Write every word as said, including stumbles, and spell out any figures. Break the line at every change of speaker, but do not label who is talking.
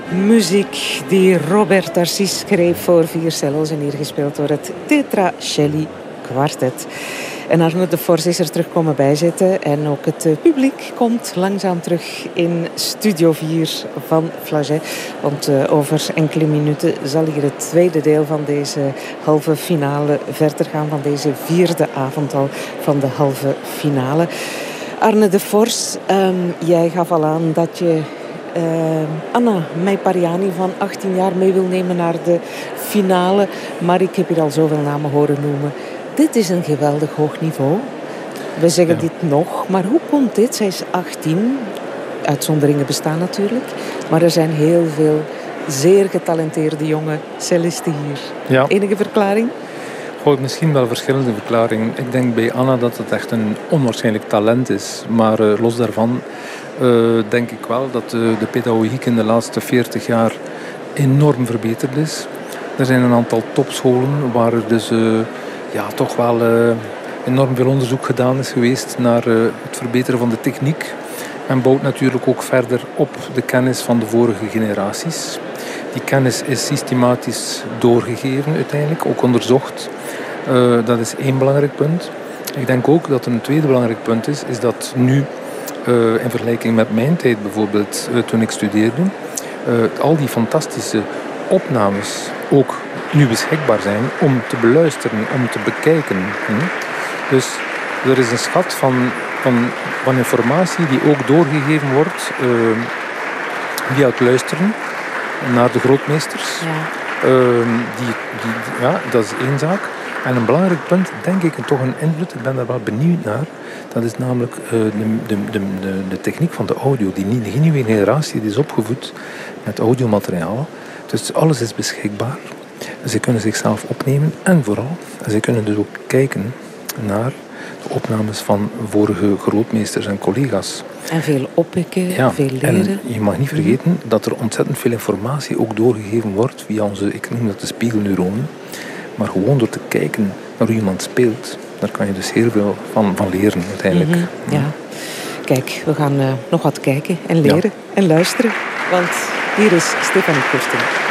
Muziek die Robert Tarsis schreef voor vier cello's en hier gespeeld door het Tetracelli Quartet. En Arno de Vors is er terug komen bijzitten en ook het publiek komt langzaam terug in Studio vier van Flagey. Want uh, over enkele minuten zal hier het tweede deel van deze halve finale verder gaan, van deze vierde avond al van de halve finale. Arne de Vors, um, jij gaf al aan dat je Uh, Anna Meipariani van achttien jaar mee wil nemen naar de finale. Maar ik heb hier al zoveel namen horen noemen. Dit is een geweldig hoog niveau. We zeggen ja. dit nog, maar hoe komt dit? Zij is achttien. Uitzonderingen bestaan natuurlijk. Maar er zijn heel veel zeer getalenteerde jonge cellisten hier.
Ja.
Enige verklaring?
Goh, misschien wel verschillende verklaringen. Ik denk bij Anna dat het echt een onwaarschijnlijk talent is. Maar uh, los daarvan uh, denk ik wel dat uh, de pedagogiek in de laatste veertig jaar enorm verbeterd is. Er zijn een aantal topscholen waar er dus uh, ja, toch wel uh, enorm veel onderzoek gedaan is geweest naar uh, het verbeteren van de techniek. Men bouwt natuurlijk ook verder op de kennis van de vorige generaties. Die kennis is systematisch doorgegeven uiteindelijk, ook onderzocht. Uh, dat is één belangrijk punt. Ik denk ook dat er een tweede belangrijk punt is, is dat nu uh, in vergelijking met mijn tijd bijvoorbeeld, uh, toen ik studeerde, uh, al die fantastische opnames ook nu beschikbaar zijn om te beluisteren, om te bekijken. Hm? Dus er is een schat van, van, van informatie die ook doorgegeven wordt uh, via het luisteren naar de grootmeesters.
Ja.
Uh, die, die, ja, dat is één zaak. En een belangrijk punt, denk ik, en toch een invloed, ik ben daar wel benieuwd naar, dat is namelijk uh, de, de, de, de, de techniek van de audio. Die, die nieuwe generatie die is opgevoed met audiomateriaal. Dus alles is beschikbaar. Ze kunnen zichzelf opnemen en vooral, ze kunnen dus ook kijken naar de opnames van vorige grootmeesters en collega's.
En veel oppikken,
ja,
veel leren.
En je mag niet vergeten dat er ontzettend veel informatie ook doorgegeven wordt via onze, ik noem dat de spiegelneuronen. Maar gewoon door te kijken naar hoe iemand speelt, daar kan je dus heel veel van, van leren uiteindelijk.
Mm-hmm, ja. Kijk, we gaan uh, nog wat kijken en leren ja. en luisteren. Want hier is Stefanie Kirsten.